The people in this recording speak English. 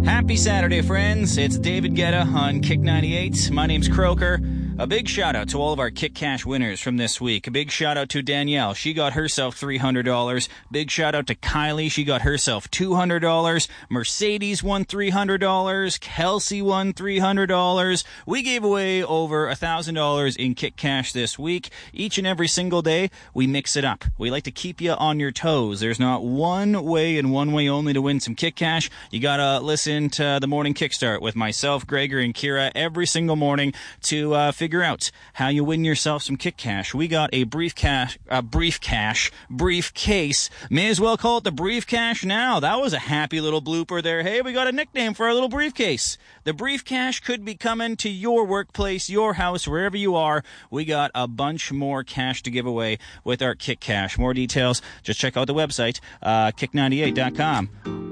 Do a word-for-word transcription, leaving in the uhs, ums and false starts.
Happy Saturday, friends. It's David Guetta on Kick ninety-eight. My name's Croker. A big shout out to all of our Kick Cash winners from this week. A big shout out to Danielle. She got herself three hundred dollars. Big shout out to Kylie. She got herself two hundred dollars. Mercedes won three hundred dollars. Kelsey won three hundred dollars. We gave away over one thousand dollars in Kick Cash this week. Each and every single day, we mix it up. We like to keep you on your toes. There's not one way and one way only to win some Kick Cash. You gotta listen to the Morning Kickstart with myself, Gregor, and Kira every single morning to uh, figure Figure out how you win yourself some Kick Cash. We got a brief cash, a brief cash, briefcase. May as well call it the brief cash now. That was a happy little blooper there. Hey, we got a nickname for our little briefcase. The brief cash could be coming to your workplace, your house, wherever you are. We got a bunch more cash to give away with our Kick Cash. More details, just check out the website, uh, kick ninety-eight dot com.